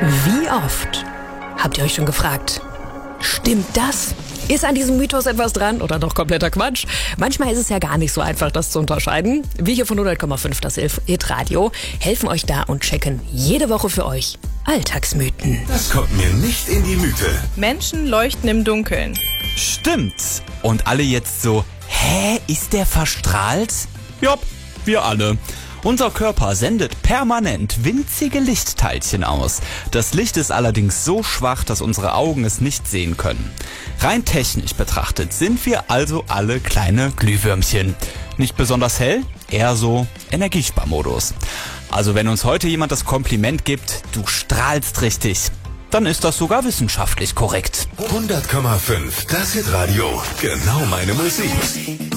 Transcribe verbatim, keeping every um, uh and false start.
Wie oft habt ihr euch schon gefragt, stimmt das? Ist an diesem Mythos etwas dran oder doch kompletter Quatsch? Manchmal ist es ja gar nicht so einfach, das zu unterscheiden. Wir hier von hundert Komma fünf, das Hit-Radio, helfen euch da und checken jede Woche für euch Alltagsmythen. Das kommt mir nicht in die Mythe. Menschen leuchten im Dunkeln. Stimmt's? Und alle jetzt so, hä, ist der verstrahlt? Jopp, wir alle. Unser Körper sendet permanent winzige Lichtteilchen aus. Das Licht ist allerdings so schwach, dass unsere Augen es nicht sehen können. Rein technisch betrachtet sind wir also alle kleine Glühwürmchen. Nicht besonders hell, eher so Energiesparmodus. Also wenn uns heute jemand das Kompliment gibt, du strahlst richtig, dann ist das sogar wissenschaftlich korrekt. hundert Komma fünf, das Hit-Radio. Genau meine Musik.